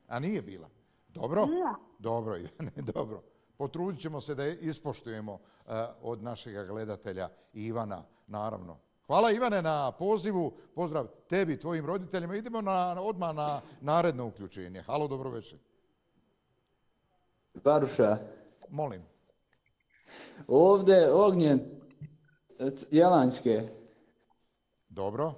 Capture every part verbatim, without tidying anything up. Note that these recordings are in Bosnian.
A nije bila? Dobro? Dobro, Ivane, dobro. Potrudit ćemo se da je ispoštujemo uh, od našeg gledatelja Ivana, naravno. Hvala Ivane na pozivu, pozdrav tebi, tvojim roditeljima. Idemo na, odmah na naredno uključenje. Halo, dobro večer. Baruša. Molim. Ovde Ognjen Jelanjske. Dobro.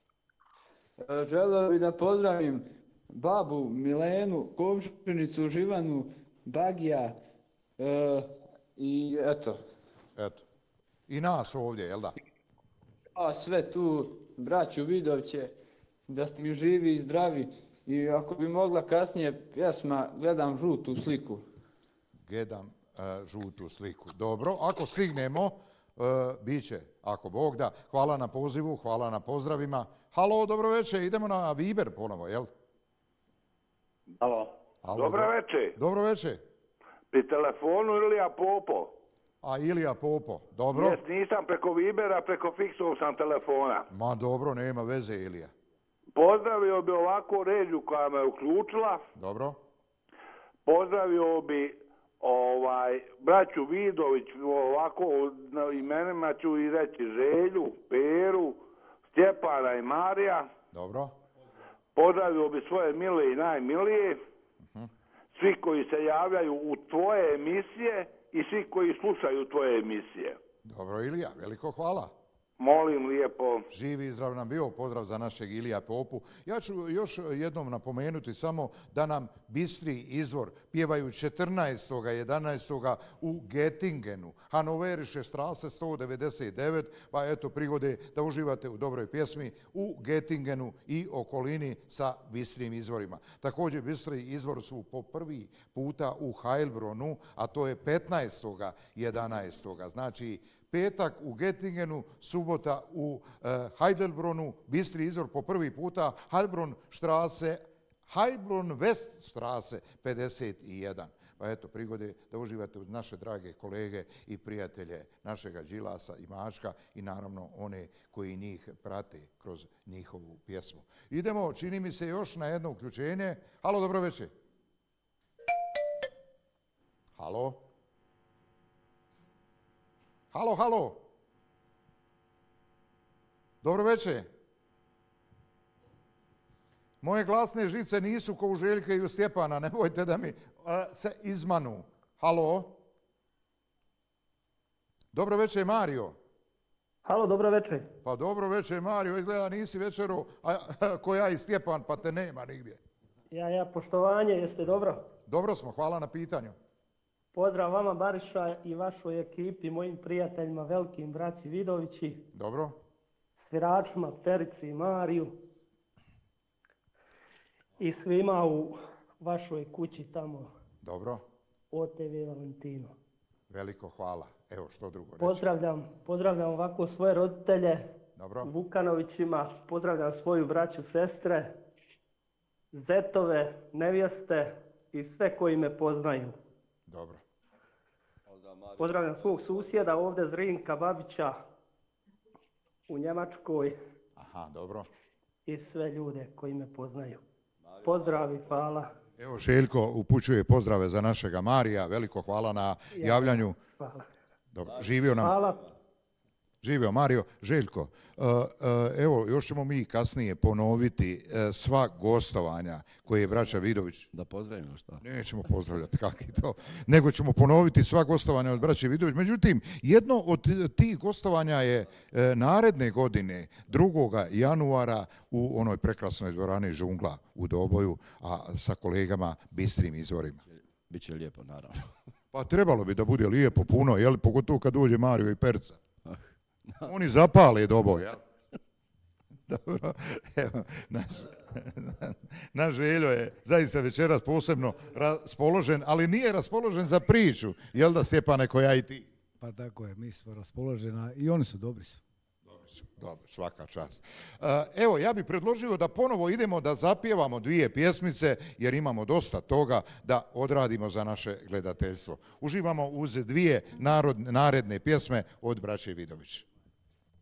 Želeo bih da pozdravim babu Milenu, komšinicu Živanu, Bagija e, i eto. Eto. I nas ovdje, jel da? A sve tu, braću Vidoviće, da ste mi živi i zdravi. I ako bi mogla kasnije pjesma, gledam žutu sliku. Gledam uh, žutu sliku. Dobro, ako stignemo, uh, bit će, ako Bog da. Hvala na pozivu, hvala na pozdravima. Halo, dobro večer, idemo na Viber ponovo, jel? Halo. Halo dobro do... večer. Dobro večer. Pri telefonu Ilija Popo. A Ilija Popo, dobro. Jes, nisam preko Vibera, preko fiksovog sam telefona. Ma dobro, nema veze Ilija. Pozdravio bi ovako ređu koja me uključila. Dobro. Pozdravio bi ovaj, braću Vidović, ovako na imenima ću i reći Želju, Peru, Stjepana i Marija. Dobro. Pozdravio bi svoje mile i najmilije. Uh-huh. Svi koji se javljaju u tvoje emisije i svi koji slušaju tvoje emisije. Dobro, Ilija, veliko hvala. Molim lijepo. Živi i zdrav nam bio, pozdrav za našeg Ilija Popu. Ja ću još jednom napomenuti samo da nam Bistri izvor pjevaju četrnaestog jedanaestog u Gettingenu, Hannoverische Straße sto devedeset devet, pa eto prigode da uživate u dobroj pjesmi u Gettingenu i okolini sa Bistrim izvorima. Također Bistri izvor su po prvi puta u Heilbronu, a to je petnaestog jedanaestog Znači, petak u Gettingenu, subota u uh, Heidelbronu, Bistri izvor po prvi puta, Heilbron Straße, Heilbron West Straße pedeset jedan. Pa eto, prigode da uživate uz naše drage kolege i prijatelje našega Đilasa i Mačka i naravno one koji njih prate kroz njihovu pjesmu. Idemo, čini mi se, još na jedno uključenje. Halo, dobro večer. Halo. Halo, halo. Dobro večer. Moje glasne žice nisu ko u Željka i u Stjepana, nemojte da mi a, se izmanu. Halo. Dobro večer, Mario. Halo, dobro večer. Pa dobro večer, Mario. Izgleda nisi večero, a, a, ko ja i Stjepan, pa te nema nigdje. Ja, ja, poštovanje, jeste dobro? Dobro smo, hvala na pitanju. Pozdrav vama, Bariša, i vašoj ekipi, mojim prijateljima, velikim braći Vidovići. Dobro. Sviračima, Perici i Mariju. I svima u vašoj kući tamo. Dobro. O T V Valentino. Veliko hvala. Evo što drugo reći. Pozdravljam, pozdravljam ovako svoje roditelje. Dobro. Vukanovićima. Pozdravljam svoju braću, sestre, zetove, nevjeste i sve koji me poznaju. Dobro. Pozdravljam svog susjeda ovdje Zrinka Babića u Njemačkoj. Aha, dobro. I sve ljude koji me poznaju. Pozdrav i hvala. Evo Željko upućuje pozdrave za našega Marija. Veliko hvala na javljanju. Hvala. Dobro, živio nam. Hvala. Živio Mario. Željko, uh, uh, evo još ćemo mi kasnije ponoviti uh, sva gostovanja koje je braća Vidović. Da pozdravimo šta? Nećemo pozdravljati, kak je to. Nego ćemo ponoviti sva gostovanja od braće Vidović. Međutim, jedno od tih gostovanja je uh, naredne godine, drugog januara, u onoj prekrasnoj dvorani Žungla u Doboju, a sa kolegama Bistrim izvorima. Biće lijepo, naravno. Pa trebalo bi da bude lijepo, puno, jel? Pogotovo kad dođe Mario i Perca. Oni zapale Doboj, jel? Dobro, evo, naš, naš Željo je zaista večeras posebno raspoložen, ali nije raspoložen za priču, jel da, Stjepane, koja i ti? Pa tako je, mi smo raspoloženi i oni su dobri su. Dobro, svaka čast. Evo, ja bih predložio da ponovo idemo da zapjevamo dvije pjesmice, jer imamo dosta toga da odradimo za naše gledateljstvo. Uživamo uz dvije narod, naredne pjesme od braće Vidović.